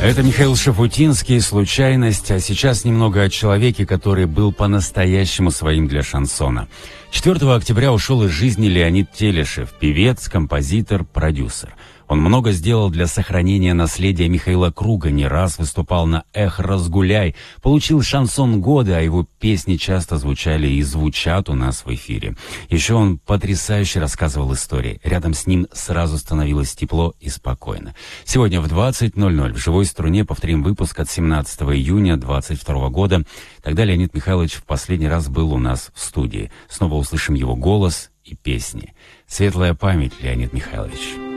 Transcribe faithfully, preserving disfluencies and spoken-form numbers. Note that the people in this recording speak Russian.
Это Михаил Шафутинский, «Случайность», а сейчас немного о человеке, который был по-настоящему своим для шансона. четвёртого октября ушел из жизни Леонид Телешев, певец, композитор, продюсер. Он много сделал для сохранения наследия Михаила Круга, не раз выступал на «Эх, разгуляй», получил шансон года, а его песни часто звучали и звучат у нас в эфире. Еще он потрясающе рассказывал истории. Рядом с ним сразу становилось тепло и спокойно. Сегодня в двадцать ноль ноль в «Живой струне» повторим выпуск от семнадцатого июня двадцать второго года. Тогда Леонид Михайлович в последний раз был у нас в студии. Снова услышим его голос и песни. Светлая память, Леонид Михайлович.